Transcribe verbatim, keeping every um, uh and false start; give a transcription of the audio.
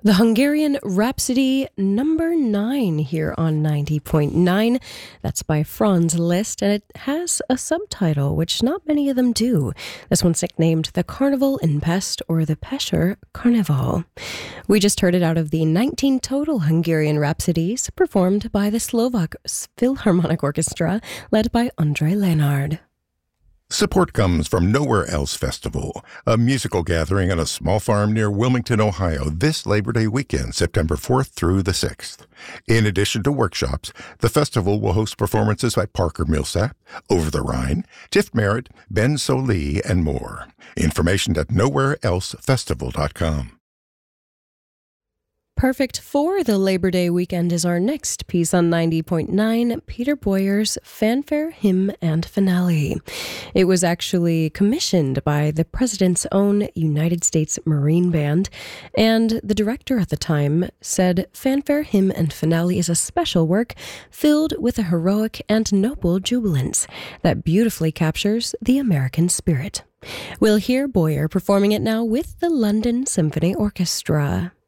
The Hungarian Rhapsody, number nine here on ninety point nine. That's by Franz Liszt, and it has a subtitle, which not many of them do. This one's nicknamed The Carnival in Pest, or The Pesher Carnival. We just heard it out of the nineteen total Hungarian Rhapsodies, performed by the Slovak Philharmonic Orchestra, led by Andrei Lenard. Support comes from Nowhere Else Festival, a musical gathering on a small farm near Wilmington, Ohio, this Labor Day weekend, September fourth through the sixth. In addition to workshops, the festival will host performances by Parker Millsap, Over the Rhine, Tiff Merritt, Ben Solee, and more. Information at nowhere else festival dot com. Perfect for the Labor Day weekend is our next piece on ninety point nine, Peter Boyer's Fanfare, Hymn, and Finale. It was actually commissioned by the President's own United States Marine Band, and the director at the time said Fanfare, Hymn, and Finale is a special work filled with a heroic and noble jubilance that beautifully captures the American spirit. We'll hear Boyer performing it now with the London Symphony Orchestra.